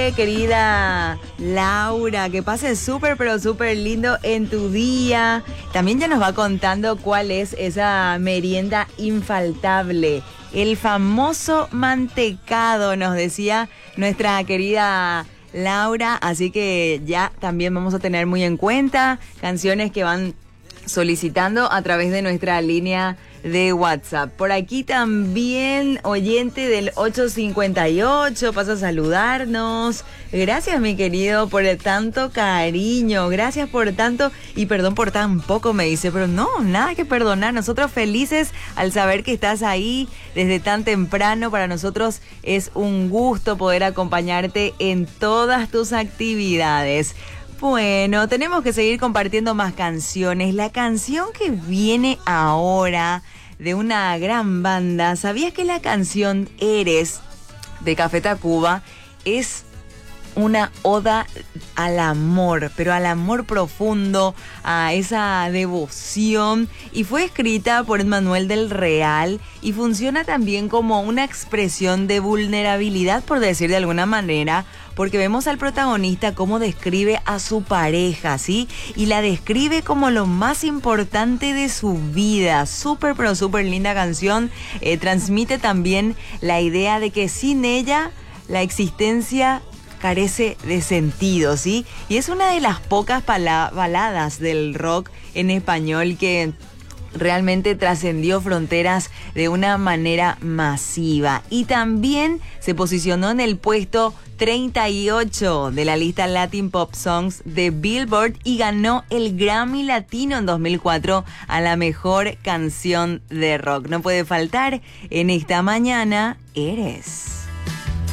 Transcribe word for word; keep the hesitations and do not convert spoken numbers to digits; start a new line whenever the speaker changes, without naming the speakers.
noche, querida Laura. Que pases súper, pero súper lindo en tu día. También ya nos va contando cuál es esa merienda infaltable. El famoso mantecado, nos decía nuestra querida Laura. Así que ya también vamos a tener muy en cuenta canciones que van solicitando a través de nuestra línea de WhatsApp. Por aquí también oyente del ocho cincuenta y ocho pasa a saludarnos. Gracias, mi querido, por el tanto cariño. Gracias por tanto y perdón por tan poco, me dice. Pero no, nada que perdonar. Nosotros felices al saber que estás ahí desde tan temprano. Para nosotros es un gusto poder acompañarte en todas tus actividades. Bueno, tenemos que seguir compartiendo más canciones. La canción que viene ahora de una gran banda, ¿sabías que la canción Eres de Café Tacuba es una oda al amor, pero al amor profundo, a esa devoción, y fue escrita por Manuel del Real y funciona también como una expresión de vulnerabilidad, por decir de alguna manera, porque vemos al protagonista cómo describe a su pareja, ¿sí? Y la describe como lo más importante de su vida. Súper, pero súper linda canción. Eh, transmite también la idea de que sin ella la existencia carece de sentido, ¿sí? Y es una de las pocas pala- baladas del rock en español que realmente trascendió fronteras de una manera masiva. Y también se posicionó en el puesto treinta y ocho de la lista Latin Pop Songs de Billboard y ganó el Grammy Latino en dos mil cuatro a la mejor canción de rock. No puede faltar en esta mañana, Eres.